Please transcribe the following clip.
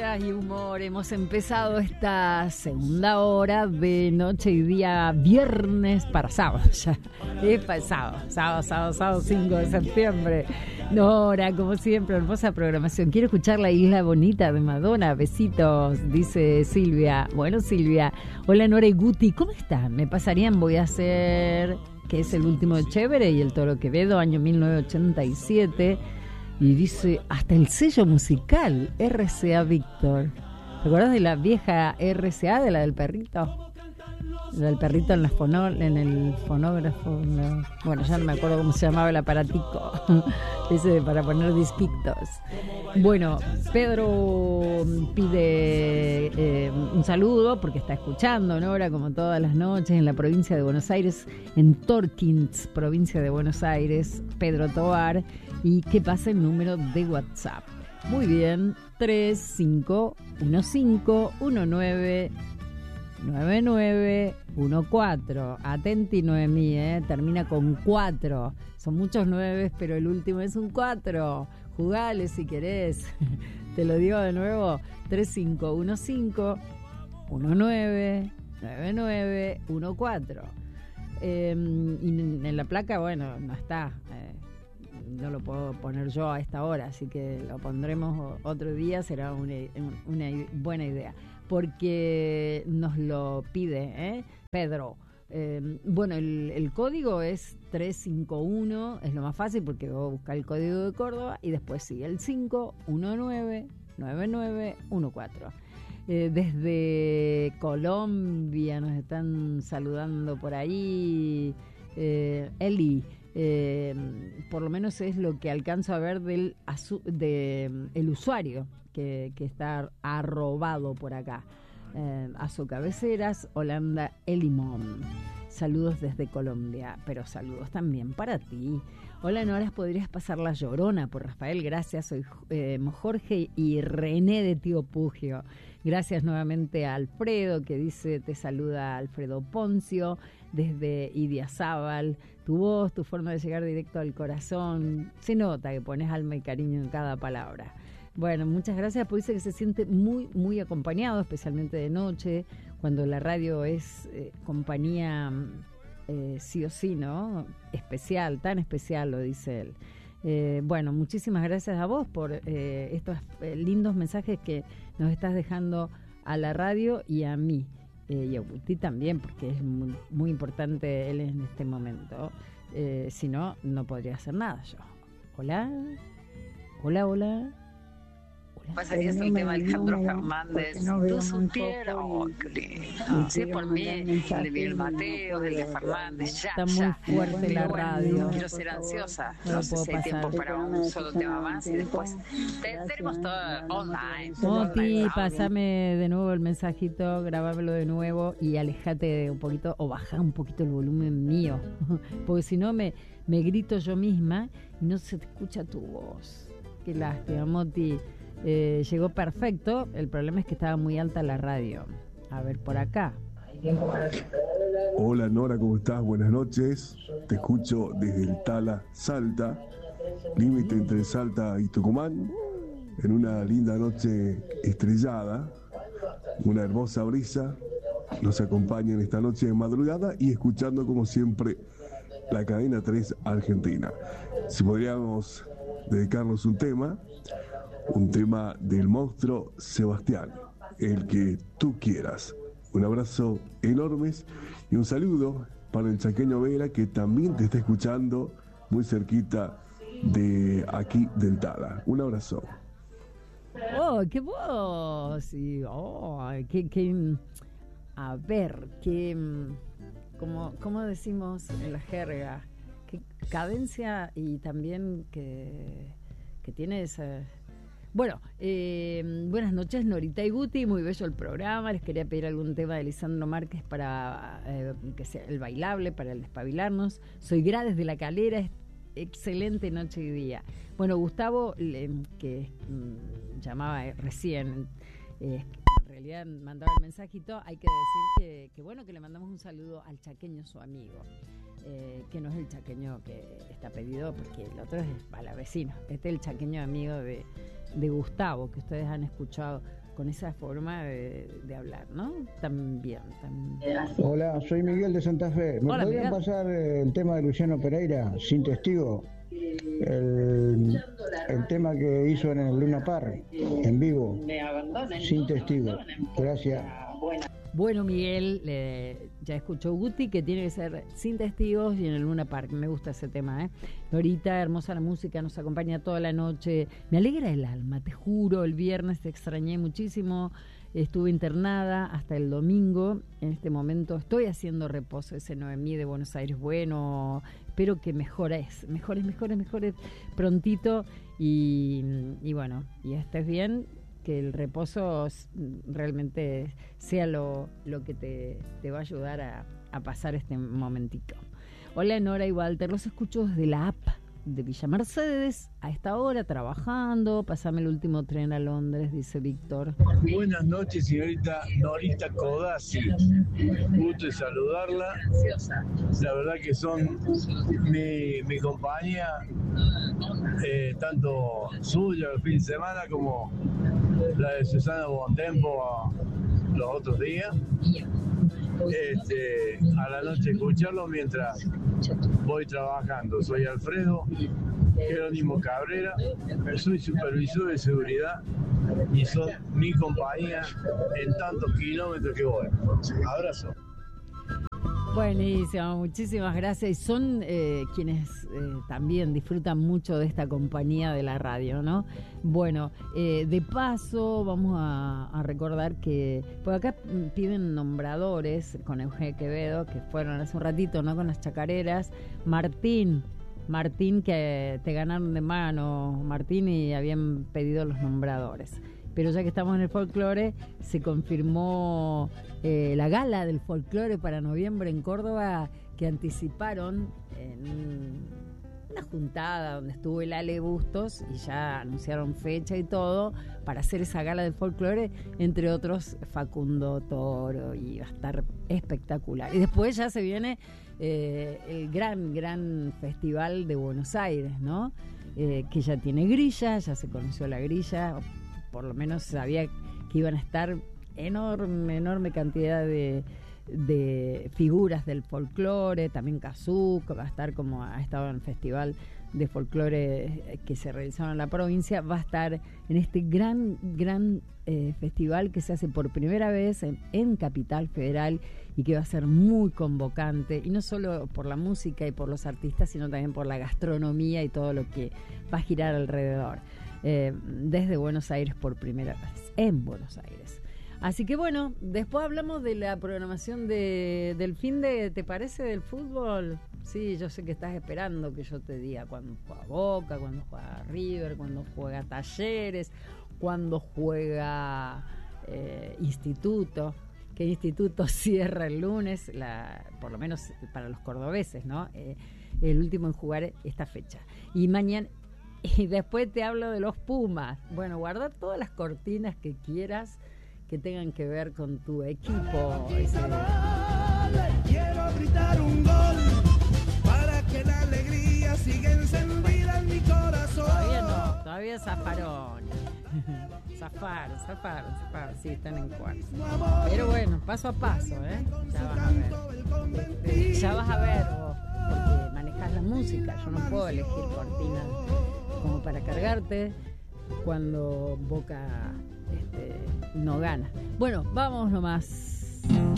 Risas y humor. Hemos empezado esta segunda hora de noche y día viernes para sábado ya. Es para sábado 5 de septiembre. Nora, como siempre, hermosa programación. Quiero escuchar La Isla Bonita de Madonna. Besitos, dice Silvia. Bueno, Silvia. Hola, Nora y Guti. ¿Cómo están? Me pasarían, voy a hacer, que es el último de Chévere y el Toro Quevedo, año 1987. Y dice, hasta el sello musical, RCA Víctor. ¿Te acuerdas de la vieja RCA, de la del perrito? La del perrito en el fonógrafo. No. Bueno, ya no me acuerdo cómo se llamaba el aparatico. Ese para poner disquitos. Bueno, Pedro pide un saludo porque está escuchando, Nora, como todas las noches, en la provincia de Buenos Aires, en Torkins, provincia de Buenos Aires, Pedro Tovar. Y que pase el número de WhatsApp. Muy bien, 3515-199914. Atenti, Noemí, termina con 4. Son muchos 9, pero el último es un 4. Jugale si querés. Te lo digo de nuevo, 3515-199914. Y en la placa, bueno, no está. No lo puedo poner yo a esta hora, así que lo pondremos otro día, será una buena idea, porque nos lo pide, Pedro. Bueno, el código es 351, es lo más fácil porque voy a buscar el código de Córdoba y después sigue el 519-9914. Desde Colombia nos están saludando por ahí, Eli. Por lo menos es lo que alcanzo a ver del el usuario que está arrobado por acá. A su cabeceras, Holanda Elimón. Saludos desde Colombia, pero saludos también para ti. Hola, Nora, ¿podrías pasar La Llorona por Rafael? Gracias, soy Jorge y René de Tío Pugio. Gracias nuevamente a Alfredo, que dice, te saluda Alfredo Poncio, desde Idiazábal. Tu voz, tu forma de llegar directo al corazón, se nota que pones alma y cariño en cada palabra. Bueno, muchas gracias, porque dice que se siente muy, muy acompañado, especialmente de noche, cuando la radio es compañía sí o sí, ¿no? Especial, tan especial, lo dice él. Bueno, muchísimas gracias a vos por estos lindos mensajes que nos estás dejando a la radio y a mí. Y a Guti también, porque es muy, muy importante él en este momento. Si no, no podría hacer nada yo. Hola. Pasarías el tema de Alejandro Fernández. Si tú supieras, si es por mí, el de Miguel Mateo, el de Fernández, Está muy fuerte la radio. Quiero ser ansiosa. No sé si hay tiempo para un solo tema más y después tenemos todo online. Moti, pásame de nuevo el mensajito, grabámelo de nuevo y alejate un poquito o baja un poquito el volumen mío, porque si no me grito yo misma y no se te escucha tu voz. Qué lástima, Moti. Llegó perfecto, el problema es que estaba muy alta la radio. A ver, por acá. Hola, Nora, ¿cómo estás? Buenas noches. Te escucho desde el Tala, Salta, límite entre Salta y Tucumán, en una linda noche estrellada, una hermosa brisa nos acompaña en esta noche de madrugada y escuchando como siempre la cadena 3 Argentina. Si podríamos dedicarnos un tema del monstruo Sebastián, el que tú quieras. Un abrazo enorme y un saludo para el chaqueño Vera, que también te está escuchando muy cerquita de aquí del Tala. Un abrazo. ¡Oh, qué voz! Y, a ver, ¿cómo decimos en la jerga? Qué cadencia y también que tiene esa... Bueno, buenas noches, Norita y Guti, muy bello el programa. Les quería pedir algún tema de Lisandro Márquez para que sea el bailable, para el despabilarnos. Soy Grades de La Calera, excelente noche y día. Bueno, Gustavo, que llamaba recién, en realidad mandaba el mensajito, hay que decir que bueno, que le mandamos un saludo al chaqueño, su amigo. Que no es el chaqueño que está pedido, porque el otro es palavecino. Este es el chaqueño amigo de Gustavo, que ustedes han escuchado con esa forma de hablar, ¿no? También. Hola, soy Miguel de Santa Fe. ¿Me podrían pasar el tema de Luciano Pereira, Sin Testigo? El tema que hizo en el Luna Park, en vivo, Sin Testigo. Gracias. Bueno, Miguel, ya escuchó Guti que tiene que ser Sin Testigos y en el Luna Park. Me gusta ese tema, ¿eh? Lorita, hermosa la música, nos acompaña toda la noche. Me alegra el alma, te juro. El viernes te extrañé muchísimo. Estuve internada hasta el domingo. En este momento estoy haciendo reposo. Ese Noemí de Buenos Aires, bueno, espero que mejores prontito. Y bueno, y estés bien. Que el reposo realmente sea lo que te va a ayudar a pasar este momentito. Hola Nora y Walter, los escucho desde la app de Villa Mercedes a esta hora trabajando. Pásame el último tren a Londres, dice Víctor. Buenas noches, señorita Norita Codazzi. Gusto de saludarla. La verdad que son mi compañía, tanto suya el fin de semana como la de Susana Bontempo los otros días. A la noche escucharlo mientras voy trabajando. Soy Alfredo Jerónimo Cabrera, soy supervisor de seguridad y son mi compañía en tantos kilómetros que voy. Abrazo. Buenísimo, muchísimas gracias. Y son quienes también disfrutan mucho de esta compañía de la radio, ¿no? Bueno, de paso vamos a recordar que por acá piden nombradores con Eugenio Quevedo, que fueron hace un ratito, ¿no? Con las chacareras. Martín, que te ganaron de mano, Martín, y habían pedido los nombradores. Pero ya que estamos en el folclore, se confirmó la gala del folclore para noviembre en Córdoba, que anticiparon en una juntada donde estuvo el Ale Bustos y ya anunciaron fecha y todo para hacer esa gala del folclore, entre otros Facundo Toro, y va a estar espectacular. Y después ya se viene el gran festival de Buenos Aires, ¿no? Que ya tiene grilla, ya se conoció la grilla. Por lo menos sabía que iban a estar enorme cantidad de figuras del folclore. También Kazú, que va a estar, como ha estado en el festival de folclore que se realizó en la provincia, va a estar en este gran festival que se hace por primera vez en Capital Federal y que va a ser muy convocante, y no solo por la música y por los artistas, sino también por la gastronomía y todo lo que va a girar alrededor. Desde Buenos Aires por primera vez, en Buenos Aires. Así que bueno, después hablamos de la programación del fin de, ¿te parece? Del fútbol. Sí, yo sé que estás esperando que yo te diga cuándo juega Boca, cuándo juega River, cuándo juega Talleres, cuándo juega Instituto. Que Instituto cierra el lunes, por lo menos para los cordobeses, ¿no? El último en jugar esta fecha. Y mañana. Y después te hablo de los Pumas. Bueno, guarda todas las cortinas que quieras que tengan que ver con tu equipo. Quiero gritar un gol para que la alegría siga encendida en mi corazón. Todavía zafaron. Zafaron. Sí, están en cuarto. Pero bueno, paso a paso, ¿eh? Ya vas a ver vos, porque manejas la música. Yo no puedo elegir cortinas como para cargarte cuando Boca no gana. Bueno, vamos nomás.